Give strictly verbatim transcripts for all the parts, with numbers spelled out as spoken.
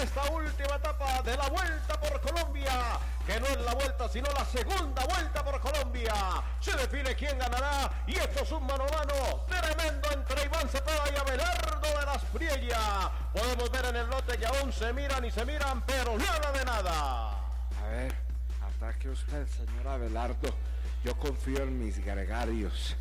esta última etapa de la Vuelta por Colombia, que no es la vuelta sino la segunda Vuelta por Colombia. Se define quién ganará y esto es un mano a mano tremendo entre Iván Cepeda y Abelardo de las Friella. Podemos ver en el lote que aún se miran y se miran, pero nada de nada. A ver, ataque usted, señor Abelardo. Yo confío en mis gregarios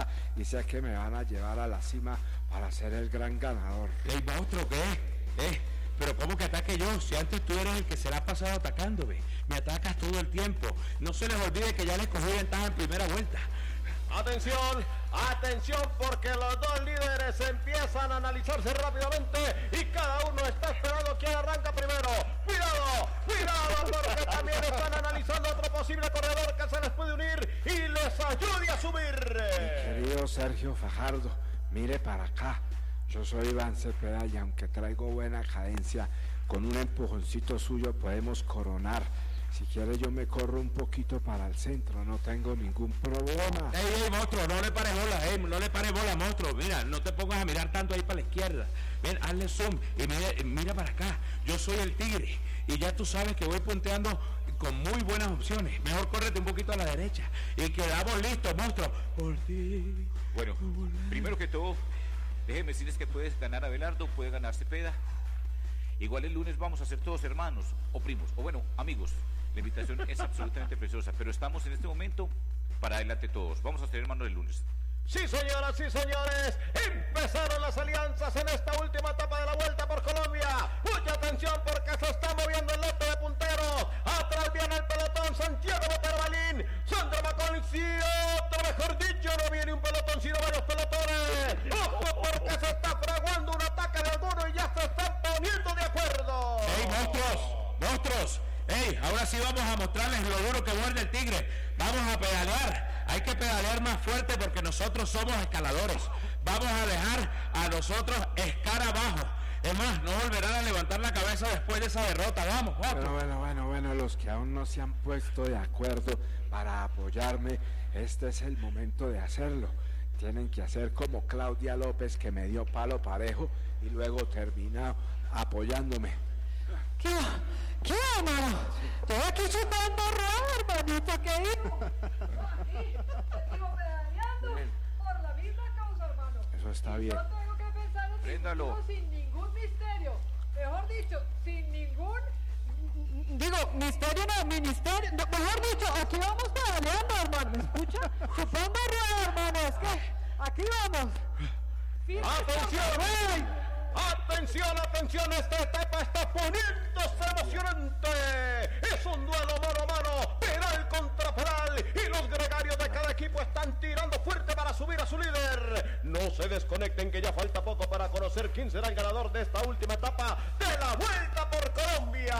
y sé que me van a llevar a la cima para ser el gran ganador. ¿El monstruo qué? ¿Eh? Pero ¿cómo que ataque yo? Si antes tú eres el que se la ha pasado atacándome. Me atacas todo el tiempo. No se les olvide que ya les cogí ventaja en primera vuelta. Atención, atención, porque los dos líderes empiezan a analizarse rápidamente y cada uno está esperando quién arranca primero. ¡Cuidado! ¡Cuidado! Porque también están analizando otro posible corredor que se les puede unir y les ayude a subir. Mi querido Sergio Fajardo, mire para acá. Yo soy Iván Cepeda y aunque traigo buena cadencia, con un empujoncito suyo podemos coronar. Si quiere yo me corro un poquito para el centro, no tengo ningún problema. ¡Ey, ey, monstruo! No le pares bola, ey, no le pares bola, monstruo. Mira, no te pongas a mirar tanto ahí para la izquierda. Ven, hazle zoom y mira, mira para acá. Yo soy el tigre y ya tú sabes que voy punteando con muy buenas opciones. Mejor córrete un poquito a la derecha y quedamos listos, monstruo. Por ti. Bueno, primero que todo, déjeme decirles que puedes ganar Abelardo, puede ganar Cepeda. Igual el lunes vamos a ser todos hermanos o primos, o bueno, amigos. La invitación es absolutamente preciosa, pero estamos en este momento para adelante todos. Vamos a ser hermanos el lunes. Sí, señoras y señores, empezaron las alianzas en esta última etapa de la Vuelta por Colombia. Mucha atención porque se está moviendo el lote de punteros. Atrás viene el pelotón Santiago Botero Balín, Sandro Macaulay, sí, otro mejor dicho, no viene un pelotón sino varios pelotones. Ojo porque se está fraguando un ataque de alguno y ya se están poniendo de acuerdo. ¡Ey, monstruos! ¡Monstruos! ¡Ey! Ahora sí vamos a mostrarles lo duro que muerde el tigre. Vamos a pedalear. Hay que pedalear más fuerte porque nosotros somos escaladores. Vamos a dejar a nosotros escarabajo. Es más, no volverán a levantar la cabeza después de esa derrota. Vamos, vamos. Bueno, bueno, bueno, bueno, los que aún no se han puesto de acuerdo para apoyarme, este es el momento de hacerlo. Tienen que hacer como Claudia López, que me dio palo parejo y luego termina apoyándome. ¿Qué? ¿Qué, hermano? Estoy aquí chupando rojo, hermanito, ¿qué hijo? Sigo pedaleando por la misma causa, hermano. Eso está bien. Yo tengo que pensar en Préndalo. mi futuro sin ningún misterio. Mejor dicho, sin ningún... Digo, misterio no, ministerio. No, mejor dicho, aquí vamos pedaleando, hermano. ¿Me escucha? Chupando rojo, hermano. Es que aquí vamos. ¡Atención! ¡Atención, atención! Esta etapa está poniéndose emocionante. Es un duelo mano a mano, pedal contra pedal, y los gregarios de cada equipo están tirando fuerte para subir a su líder. No se desconecten que ya falta poco para conocer quién será el ganador de esta última etapa de la Vuelta por Colombia.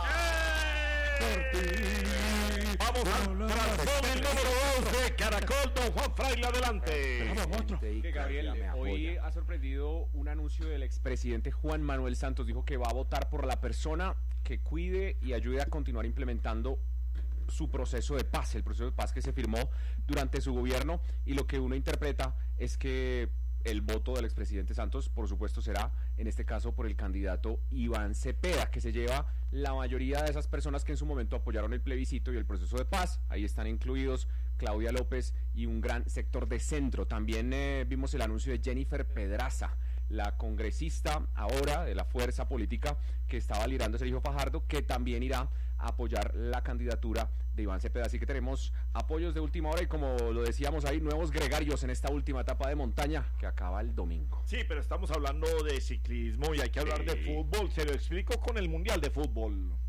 Vamos al corazón, el número doce, Caracol, don Juan Fraile, adelante. Vamos, monstruo. Que Gabriel, hoy ha sorprendido un anuncio del expresidente Juan Manuel Santos. Dijo que va a votar por la persona que cuide y ayude a continuar implementando su proceso de paz, el proceso de paz que se firmó durante su gobierno, y lo que uno interpreta es que el voto del expresidente Santos, por supuesto, será, en este caso, por el candidato Iván Cepeda, que se lleva la mayoría de esas personas que en su momento apoyaron el plebiscito y el proceso de paz. Ahí están incluidos Claudia López y un gran sector de centro. También eh, vimos el anuncio de Jennifer Pedraza, la congresista ahora de la fuerza política que estaba liderando Sergio Fajardo, que también irá a apoyar la candidatura de Iván Cepeda. Así que tenemos apoyos de última hora y, como lo decíamos ahí, nuevos gregarios en esta última etapa de montaña que acaba el domingo. Sí, pero estamos hablando de ciclismo y hay que hablar Sí. de fútbol. Se lo explico con el Mundial de Fútbol.